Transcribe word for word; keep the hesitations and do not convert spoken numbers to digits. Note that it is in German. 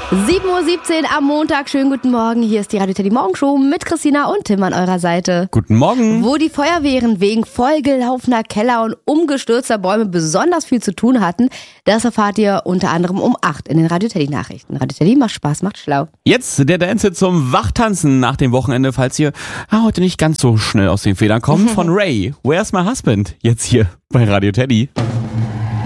sieben Uhr siebzehn am Montag. Schönen guten Morgen. Hier ist die Radio Teddy Morgenshow mit Christina und Tim an eurer Seite. Guten Morgen. Wo die Feuerwehren wegen vollgelaufener Keller und umgestürzter Bäume besonders viel zu tun hatten, das erfahrt ihr unter anderem um acht in den Radio Teddy Nachrichten. Radio Teddy macht Spaß, macht schlau. Jetzt der Dance zum Wachtanzen nach dem Wochenende, falls ihr ah, heute nicht ganz so schnell aus den Federn kommt, von Ray. Where's my husband? Jetzt hier bei Radio Teddy.